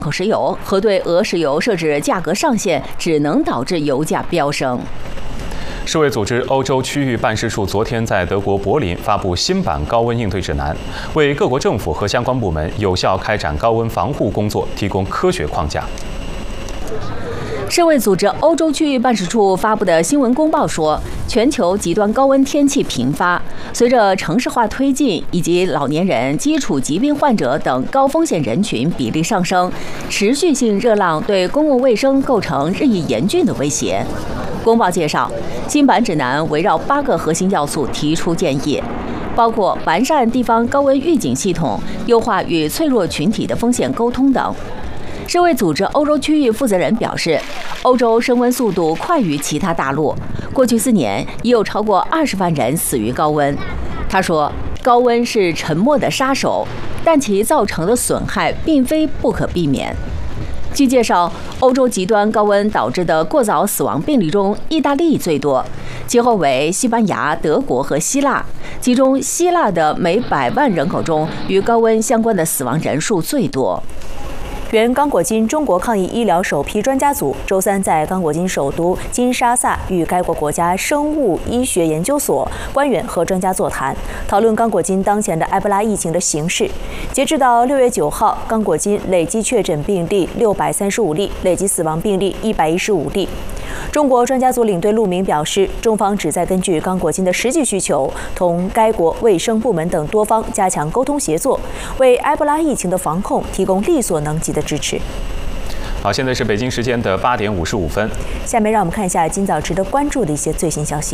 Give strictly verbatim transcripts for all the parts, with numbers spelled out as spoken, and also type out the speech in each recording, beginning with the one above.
口石油和对俄石油设置价格上限，只能导致油价飙升。 世卫组织欧洲区域办事处昨天在德国柏林发布新版高温应对指南，为各国政府和相关部门有效开展高温防护工作提供科学框架。 世卫组织欧洲区域办事处发布的新闻公报说，全球极端高温天气频发，随着城市化推进以及老年人、基础疾病患者等高风险人群比例上升，持续性热浪对公共卫生构成日益严峻的威胁。公报介绍，新版指南围绕八个核心要素提出建议，包括完善地方高温预警系统、优化与脆弱群体的风险沟通等。世卫组织欧洲区域负责人表示，欧洲升温速度快于其他大陆，过去四年已有超过二十万人死于高温。他说，高温是沉默的杀手，但其造成的损害并非不可避免。据介绍，欧洲极端高温导致的过早死亡病例中，意大利最多，其后为西班牙、德国和希腊，其中希腊的每百万人口中与高温相关的死亡人数最多。 原刚果金中国抗疫医疗首批专家组周三在刚果金首都金沙萨与该国国家生物医学研究所官员和专家座谈，讨论刚果金当前的埃博拉疫情的形势。截至到六月九号，刚果金累计确诊病例六百三十五例，累计死亡病例一百一十五例。中国专家组领队陆明表示，中方旨在根据刚果金的实际需求，同该国卫生部门等多方加强沟通协作，为埃博拉疫情的防控提供力所能及的支持。 好，现在是北京时间的八点五十五分。 下面让我们看一下今早值得关注的一些最新消息。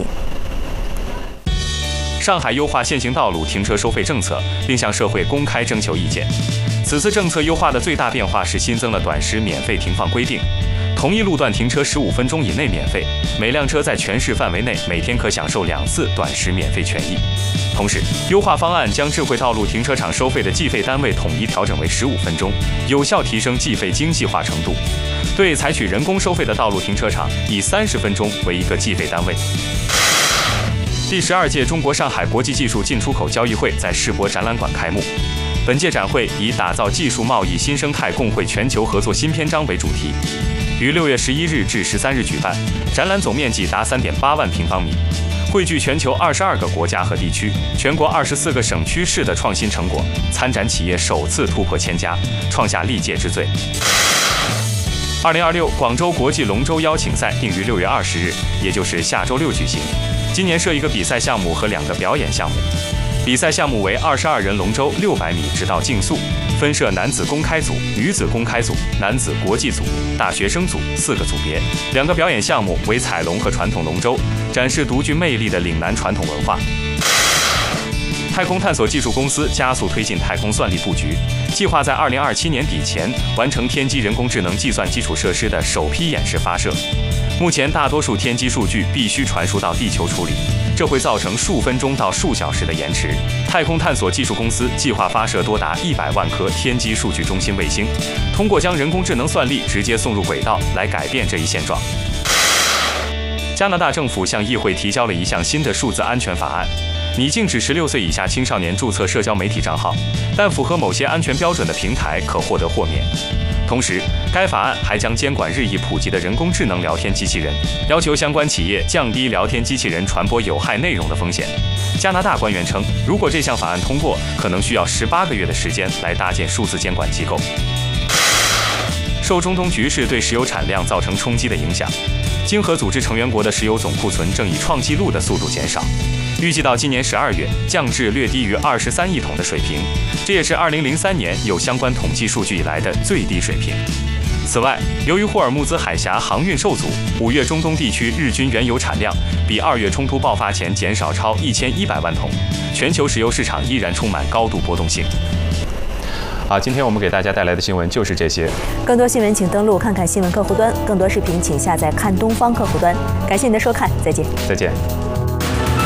上海优化现行道路停车收费政策，并向社会公开征求意见。此次政策优化的最大变化是新增了短时免费停放规定。同一路段停车十五分钟以内免费，每辆车在全市范围内每天可享受两次短时免费权益。同时，优化方案将智慧道路停车场收费的计费单位统一调整为十五分钟，有效提升计费精细化程度。对采取人工收费的道路停车场，以三十分钟为一个计费单位。第十二届中国上海国际技术进出口交易会在世博展览馆开幕。本届展会以打造技术贸易新生态共绘全球合作新篇章为主题。于六月十一日至十三日举办，展览总面积达三点八万平方米，汇聚全球二十二个国家和地区、全国二十四个省区市的创新成果。参展企业首次突破千家，创下历届之最。二零二六广州国际龙舟邀请赛定于六月二十日，也就是下周六举行。今年设一个比赛项目和两个表演项目。比赛项目为二十二人龙舟六百米直到竞速，分设男子公开组、女子公开组、男子国际组、大学生组四个组别。两个表演项目为彩龙和传统龙舟，展示独具魅力的岭南传统文化。太空探索技术公司加速推进太空算力布局，计划在二零二七年底前完成天基人工智能计算基础设施的首批演示发射。目前，大多数天基数据必须传输到地球处理，这会造成数分钟到数小时的延迟。太空探索技术公司计划发射多达一百万颗天基数据中心卫星，通过将人工智能算力直接送入轨道来改变这一现状。加拿大政府向议会提交了一项新的数字安全法案，拟禁止十六岁以下青少年注册社交媒体账号，但符合某些安全标准的平台可获得豁免。同时，该法案还将监管日益普及的人工智能聊天机器人，要求相关企业降低聊天机器人传播有害内容的风险。加拿大官员称，如果这项法案通过，可能需要十八个月的时间来搭建数字监管机构。受中东局势对石油产量造成冲击的影响，经合组织成员国的石油总库存正以创纪录的速度减少，预计到今年十二月降至略低于二十三亿桶的水平，这也是二零零三年有相关统计数据以来的最低水平。此外，由于霍尔木兹海峡航运受阻，五月中东地区日均原油产量比二月冲突爆发前减少超一千一百万桶，全球石油市场依然充满高度波动性。好，今天我们给大家带来的新闻就是这些。 更多新闻请登录看看新闻客户端，更多视频请下载看东方客户端。感谢您的收看，再见。 再见。